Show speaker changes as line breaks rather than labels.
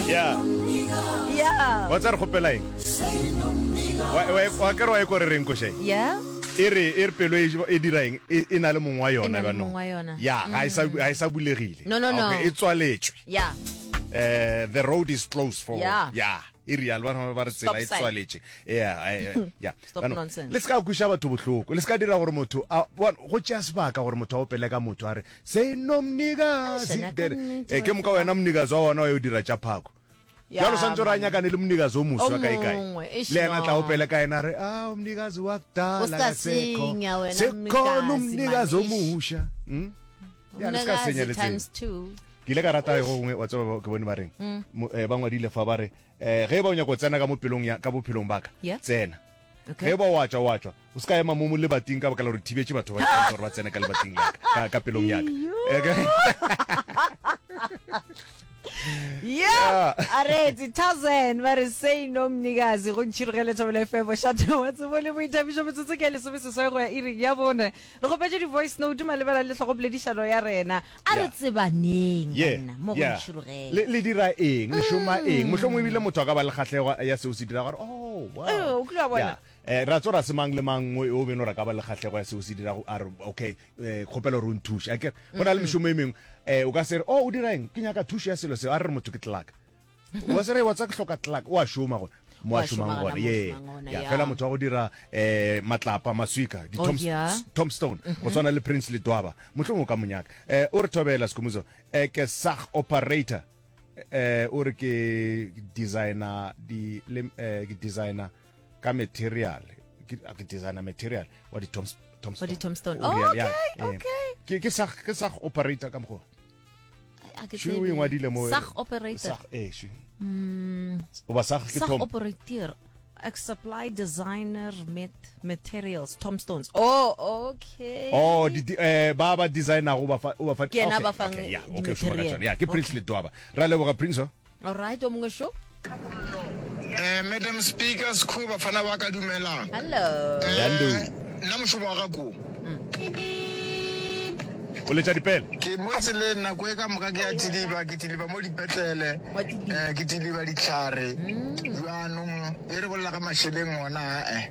Yeah.
Yeah.
What's our hopelaing? Wa ka re wa go re reng ko she?
Yeah.
Ir pelo e diraeng e na le mongwa
E
yona
na le
ba no.
mongwa yona.
Yeah, ga isa bulegile.
No.
Okay, e tswaletswe.
Yeah.
The road is closed for
Yeah.
e real bana ba re tsela e
Stop sign.
tswaletse. Yeah.
Stop
Bano,
nonsense.
let's go kusha batho bohloko. Let's ka dira gore motho go tšea sebaka gore motho a opele ka motho a re se nomnikazi. Ke moka wena mnikazi wa wona o dira tša phako. Jalo santse ra nyakane le mnikazi o moswa ka ikae. Le ena tla opele ka ena re umnikazi wa kudala kasekho. Sekho umnikazi omusha. Ya le ska senya le
times 2.
ke ile ka rata go ngwe wa tswa ke bone ba reng ba ngwadile fa ba re ge ba nya go tsena ka mopelong ya ka bophelong baka tsena ge ba watcha o ska ema mo le bating ka baka la re thibetse batho ba tsena gore ba tsena ka le bating ka pelong ya
Yeah, already 1000 ba re say no mnikazi go ntshirigele tsobele febo shato wa tsebole mo interview mo tsekele se se go ya iri ya bone re go petse di voice note malebela le tlhogo boledishalo ya rena a re tsebaneng nna mo go ntshirigele
le dira eng le shoma eng mo hlomo bile motho ka ba le khatlego ya se o se dira gore wow
o kula bona
ra tsora se mang le mang o beno ra ka ba le khatlego ya se o se dira okay khopelo ro nthusha a ke bona le mshomo emeng o ka se o dira eng ke nyaka thusha ya selo se a re motho ke tlaka wa se re wa tsa hloka tlaka wa shoma go mo a shoma ngwana ya fela motho wa go dira matlapa maswika di Tombstone go tsona le Prince Letwaba motlho ka monyaka o re thobela sekumuzo ke sag operator o re ke designer ka material ke designer material wa di
Tombstone
okay ke sag operator ka mo
Sag operator.
O ba sag ke
Sag operator. Supply designer materials Tombstones. Oh, okay.
Oh, baba designer o ba fa.
Ke na ba fang
material. Yeah, ke Prince Letwaba. Ra le boga Prince.
All right, o mongwe show.
Madam Speaker Skuba fana wa ka dumelang.
Hello.
Dandu.
Nna moshomo wa ka ko.
O le tsa dipele.
Ke motse le nna go ka moka ke ya tiliba mo dipetlele. Ke tiliba ditlhare. Jwanong e re bolla ka masheleng ona